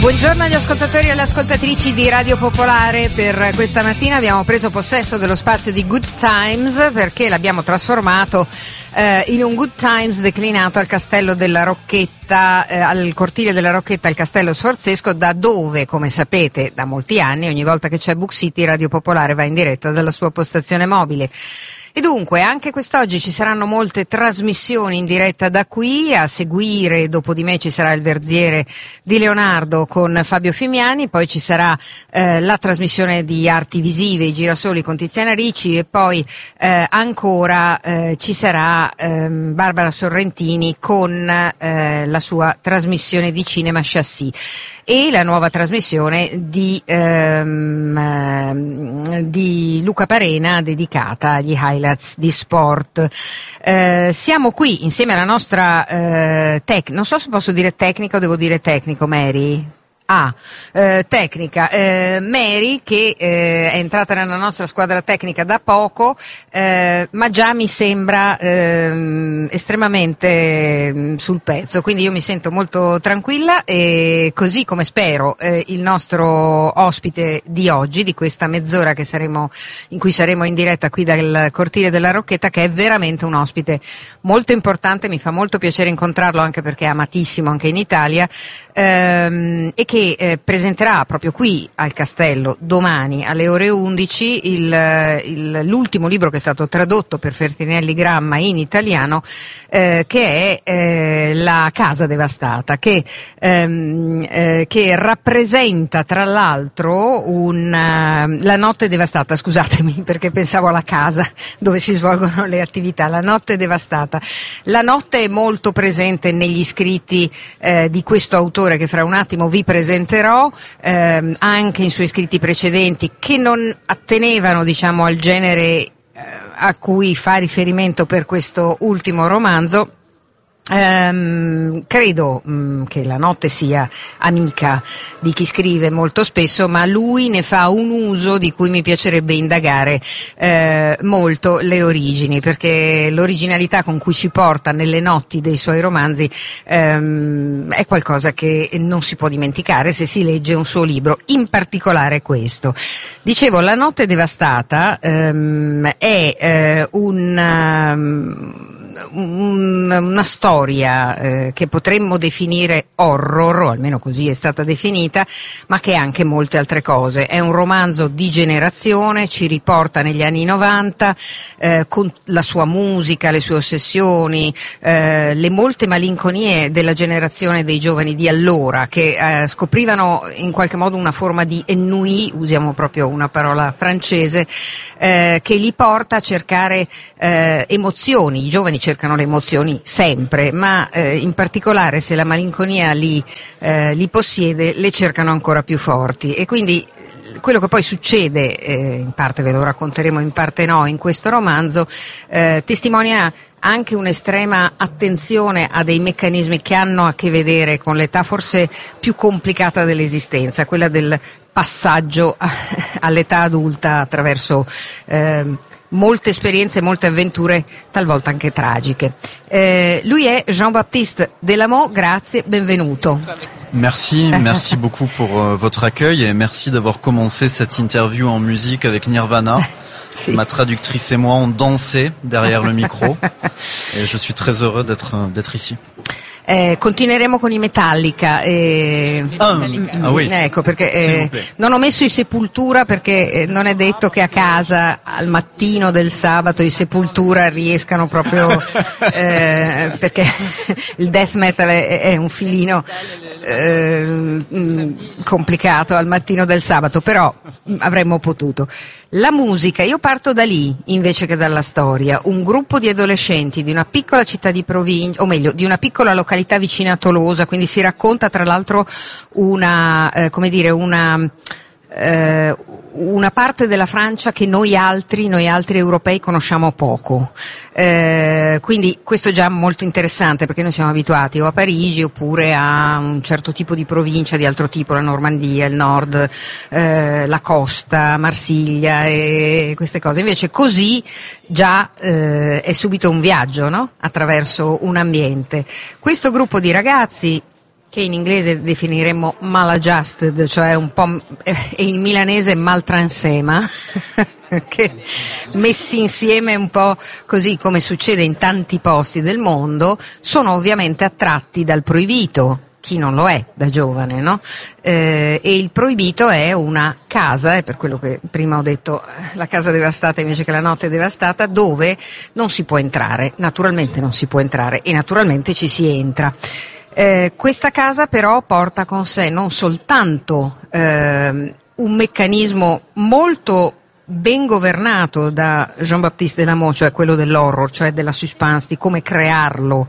Buongiorno agli ascoltatori e alle ascoltatrici di Radio Popolare. Per questa mattina abbiamo preso possesso dello spazio di Good Times perché l'abbiamo trasformato in un Good Times declinato al Castello della Rocchetta, al cortile della Rocchetta, al Castello Sforzesco, da dove, come sapete, da molti anni, ogni volta che c'è Book City, Radio Popolare va in diretta dalla sua postazione mobile. E dunque, anche quest'oggi ci saranno molte trasmissioni in diretta da qui. A seguire, dopo di me, ci sarà il Verziere di Leonardo con Fabio Fimiani, poi ci sarà la trasmissione di Arti Visive, i Girasoli con Tiziana Ricci, e poi ancora ci sarà Barbara Sorrentini con la sua trasmissione di Cinema Chassis e la nuova trasmissione di Luca Parena dedicata agli highlights di sport. Siamo qui insieme alla nostra non so se posso dire tecnica o devo dire tecnico, Mary? Tecnica, Mary, che è entrata nella nostra squadra tecnica da poco, ma già mi sembra estremamente sul pezzo, quindi io mi sento molto tranquilla, e così come spero il nostro ospite di oggi, di questa mezz'ora in cui saremo in diretta qui dal cortile della Rocchetta, che è veramente un ospite molto importante. Mi fa molto piacere incontrarlo, anche perché è amatissimo anche in Italia, e che presenterà proprio qui al Castello domani alle ore 11 l'ultimo libro che è stato tradotto per Feltrinelli Gramma in italiano, che è La casa devastata, che rappresenta tra l'altro la notte devastata, scusatemi perché pensavo alla casa dove si svolgono le attività. La notte devastata. La notte è molto presente negli scritti di questo autore che fra un attimo vi presenterò, anche in suoi scritti precedenti, che non attenevano, diciamo, al genere a cui fa riferimento per questo ultimo romanzo. Credo che la notte sia amica di chi scrive molto spesso, ma lui ne fa un uso di cui mi piacerebbe indagare molto le origini, perché l'originalità con cui ci porta nelle notti dei suoi romanzi è qualcosa che non si può dimenticare se si legge un suo libro, in particolare questo. Dicevo, La notte devastata è una storia che potremmo definire horror, o almeno così è stata definita, ma che è anche molte altre cose. È un romanzo di generazione, ci riporta negli anni 90 con la sua musica, le sue ossessioni, le molte malinconie della generazione dei giovani di allora, che scoprivano in qualche modo una forma di ennui, usiamo proprio una parola francese, che li porta a cercare emozioni. I giovani cercano le emozioni sempre, ma in particolare se la malinconia li possiede, le cercano ancora più forti, e quindi quello che poi succede, in parte ve lo racconteremo, in parte no, in questo romanzo, testimonia anche un'estrema attenzione a dei meccanismi che hanno a che vedere con l'età forse più complicata dell'esistenza, quella del passaggio all'età adulta attraverso molte esperienze, molte avventure, talvolta anche tragiche. Lui è Jean-Baptiste Delamot, grazie, benvenuto. Merci beaucoup pour votre accueil, et merci d'avoir commencé cette interview en musique avec Nirvana. Sì. Ma traductrice et moi on dansait derrière le micro et je suis très heureux d'être ici. Continueremo con i Metallica. Oui. Ecco, perché non ho messo i Sepultura perché non è detto che a casa al mattino del sabato i Sepultura riescano proprio perché il death metal è un filino complicato al mattino del sabato, però avremmo potuto. La musica, io parto da lì invece che dalla storia. Un gruppo di adolescenti di una piccola città di provincia, o meglio di una piccola località vicina a Tolosa, quindi si racconta tra l'altro una parte della Francia che noi altri europei conosciamo poco, quindi questo è già molto interessante, perché noi siamo abituati o a Parigi oppure a un certo tipo di provincia di altro tipo, la Normandia, il nord, la costa, Marsiglia e queste cose. Invece così già è subito un viaggio, no? Attraverso un ambiente. Questo gruppo di ragazzi che in inglese definiremmo maladjusted, cioè un po' in milanese maltransema, che messi insieme un po' così come succede in tanti posti del mondo, sono ovviamente attratti dal proibito. Chi non lo è da giovane, no? E il proibito è una casa, è per quello che prima ho detto la casa devastata invece che la notte devastata, dove non si può entrare, naturalmente non si può entrare e naturalmente ci si entra. Questa casa però porta con sé non soltanto un meccanismo molto ben governato da Jean-Baptiste Delamot, cioè quello dell'horror, cioè della suspense, di come crearlo,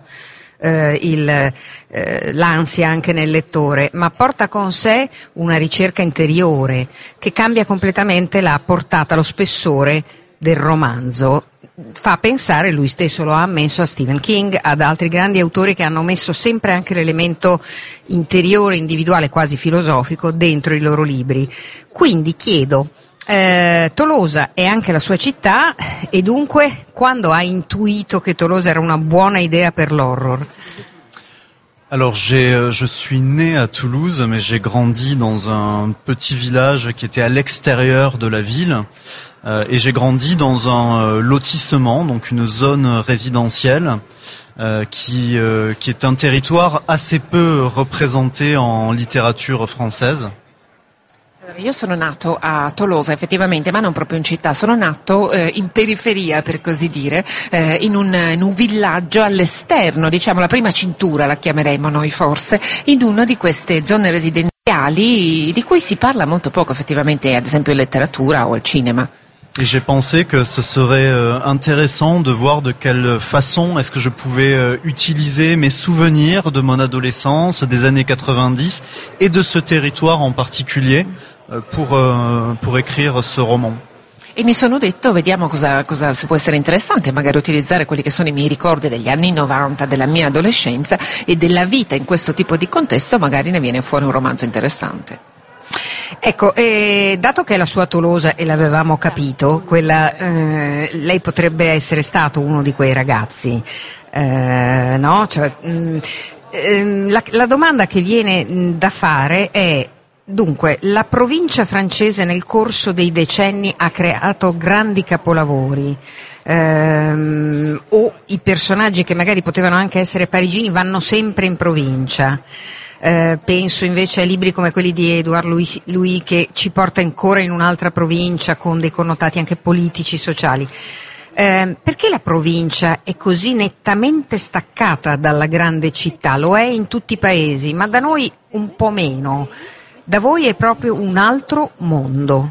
l'ansia anche nel lettore, ma porta con sé una ricerca interiore che cambia completamente la portata, lo spessore del romanzo. Fa pensare, lui stesso lo ha ammesso, a Stephen King, ad altri grandi autori che hanno messo sempre anche l'elemento interiore, individuale, quasi filosofico dentro i loro libri. Quindi chiedo, Tolosa è anche la sua città, e dunque quando ha intuito che Tolosa era una buona idea per l'horror? Alors je suis né à Toulouse, mais j'ai grandi dans un petit village qui était à l'extérieur de la ville, et j'ai grandi dans un lotissement, donc une zone résidentielle, qui est un territoire assez peu représenté en littérature française. Io sono nato a Tolosa effettivamente, ma non proprio in città, sono nato in periferia, per così dire, in un villaggio all'esterno, diciamo la prima cintura la chiameremo noi forse, in una di queste zone residenziali di cui si parla molto poco effettivamente, ad esempio in letteratura o al cinema. Et j'ai pensé que ce serait intéressant de voir de quelle façon est-ce que je pouvais utiliser mes souvenirs de mon adolescence, des années 90 et de ce territoire en particulier pour écrire ce roman. E mi sono detto, vediamo cosa se può essere interessante, magari utilizzare quelli che sono i miei ricordi degli anni 90, della mia adolescenza e della vita in questo tipo di contesto, magari ne viene fuori un romanzo interessante. Ecco, dato che è la sua Tolosa e l'avevamo capito, lei potrebbe essere stato uno di quei ragazzi, no? Cioè, la domanda che viene da fare è: dunque, la provincia francese nel corso dei decenni ha creato grandi capolavori, o i personaggi che magari potevano anche essere parigini vanno sempre in provincia? Penso invece a libri come quelli di Edouard Louis che ci porta ancora in un'altra provincia con dei connotati anche politici, sociali. Perché la provincia è così nettamente staccata dalla grande città? Lo è in tutti i paesi, ma da noi un po' meno. Da voi è proprio un altro mondo.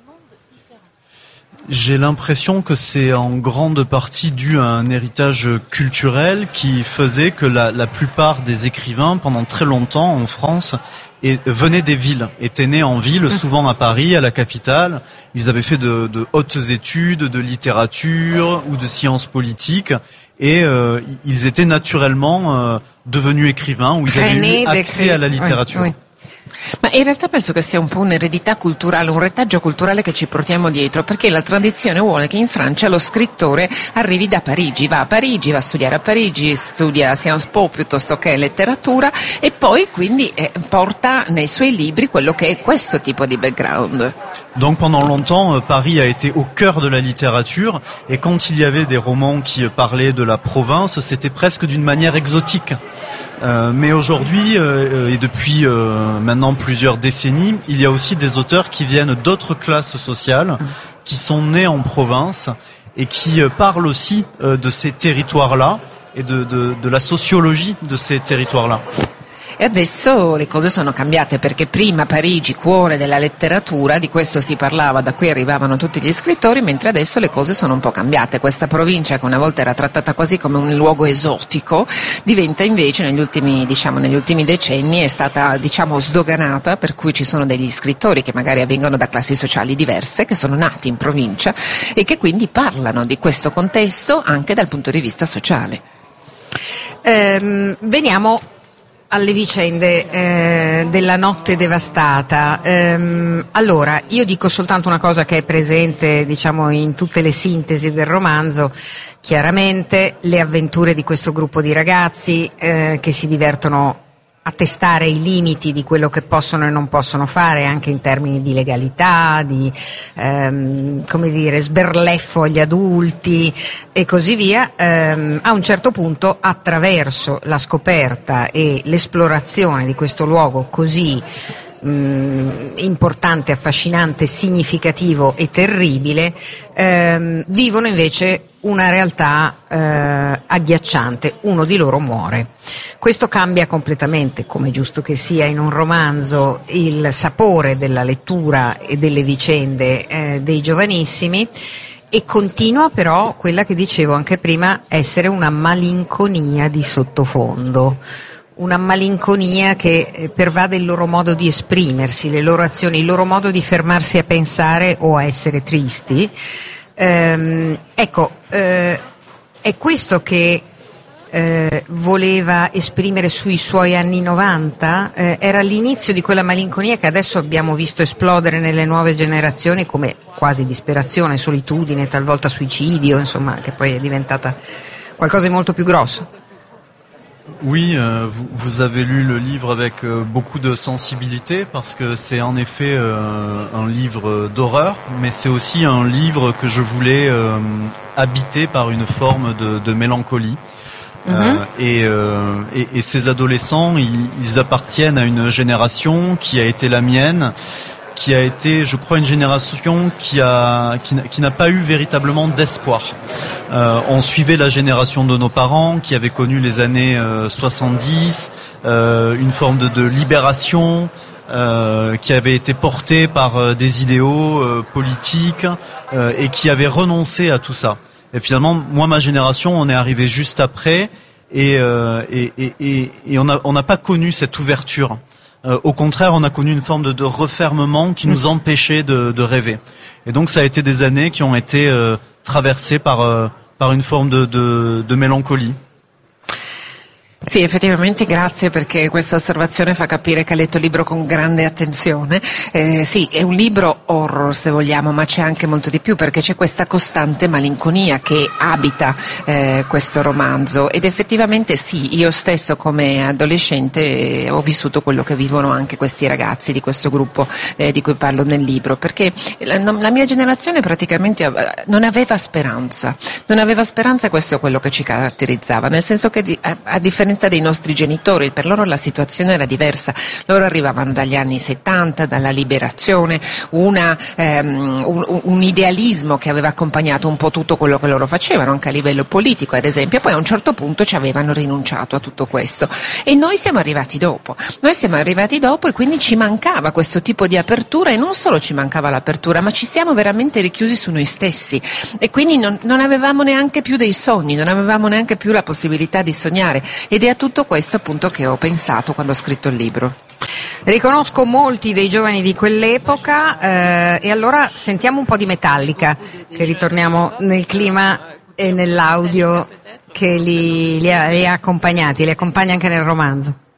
J'ai l'impression que c'est en grande partie dû à un héritage culturel qui faisait que la plupart des écrivains, pendant très longtemps en France, venaient des villes, étaient nés en ville, souvent à Paris, à la capitale. Ils avaient fait de hautes études, de littérature ou de sciences politiques, et ils étaient naturellement devenus écrivains, ou ils avaient eu accès à la littérature. Oui. Ma in realtà penso che sia un po' un'eredità culturale, un retaggio culturale che ci portiamo dietro, perché la tradizione vuole che in Francia lo scrittore arrivi da Parigi, va a studiare a Parigi, studia Sciences Po piuttosto che letteratura, e poi quindi porta nei suoi libri quello che è questo tipo di background. Donc pendant longtemps, Paris a été au cœur de la littérature, et quand il y avait des romans qui parlaient de la province, c'était presque d'une manière exotique. Mais aujourd'hui, et depuis maintenant plusieurs décennies, il y a aussi des auteurs qui viennent d'autres classes sociales, qui sont nés en province et qui parlent aussi de ces territoires-là et de la sociologie de ces territoires-là. E adesso le cose sono cambiate, perché prima Parigi, cuore della letteratura, di questo si parlava, da qui arrivavano tutti gli scrittori, mentre adesso le cose sono un po' cambiate. Questa provincia, che una volta era trattata quasi come un luogo esotico, diventa invece negli ultimi decenni è stata sdoganata, per cui ci sono degli scrittori che magari avvengono da classi sociali diverse, che sono nati in provincia e che quindi parlano di questo contesto anche dal punto di vista sociale. Veniamo alle vicende della notte devastata. Allora, io dico soltanto una cosa che è presente, in tutte le sintesi del romanzo. Chiaramente le avventure di questo gruppo di ragazzi che si divertono a testare i limiti di quello che possono e non possono fare, anche in termini di legalità, di sberleffo agli adulti e così via. A un certo punto, attraverso la scoperta e l'esplorazione di questo luogo così importante, affascinante, significativo e terribile, vivono invece una realtà agghiacciante. Uno di loro muore. Questo cambia completamente, come è giusto che sia in un romanzo, il sapore della lettura e delle vicende dei giovanissimi, e continua però quella che dicevo anche prima, essere una malinconia di sottofondo. Una malinconia che pervade il loro modo di esprimersi, le loro azioni, il loro modo di fermarsi a pensare o a essere tristi. È questo che voleva esprimere sui suoi anni 90, era l'inizio di quella malinconia che adesso abbiamo visto esplodere nelle nuove generazioni come quasi disperazione, solitudine, talvolta suicidio, insomma, che poi è diventata qualcosa di molto più grosso. Oui, vous avez lu le livre avec beaucoup de sensibilité parce que c'est en effet un livre d'horreur, mais c'est aussi un livre que je voulais habiter par une forme de mélancolie. Et ces adolescents, ils appartiennent à une génération qui a été la mienne, qui a été, je crois, une génération qui n'a pas eu véritablement d'espoir. On suivait la génération de nos parents qui avaient connu les années 70, une forme de libération qui avait été portée par des idéaux politiques et qui avait renoncé à tout ça. Et finalement, moi, ma génération, on est arrivé juste après et on n'a pas connu cette ouverture. Au contraire, on a connu une forme de refermement qui nous empêchait de rêver. Et donc, ça a été des années qui ont été traversées par une forme de mélancolie. Sì, effettivamente grazie, perché questa osservazione fa capire che ha letto il libro con grande attenzione. Sì, è un libro horror se vogliamo, ma c'è anche molto di più, perché c'è questa costante malinconia che abita questo romanzo, ed effettivamente sì, io stesso come adolescente ho vissuto quello che vivono anche questi ragazzi di questo gruppo di cui parlo nel libro, perché la mia generazione praticamente non aveva speranza, questo è quello che ci caratterizzava, nel senso che a differenza dei nostri genitori, per loro la situazione era diversa, loro arrivavano dagli anni 70, dalla liberazione, un idealismo che aveva accompagnato un po' tutto quello che loro facevano, anche a livello politico ad esempio, poi a un certo punto ci avevano rinunciato a tutto questo, e noi siamo arrivati dopo e quindi ci mancava questo tipo di apertura, e non solo ci mancava l'apertura, ma ci siamo veramente richiusi su noi stessi, e quindi non avevamo neanche più dei sogni, non avevamo neanche più la possibilità di sognare, ed è a tutto questo appunto che ho pensato quando ho scritto il libro. Riconosco molti dei giovani di quell'epoca, e allora sentiamo un po' di Metallica, che ritorniamo nel clima e nell'audio che li ha accompagnati, li accompagna anche nel romanzo.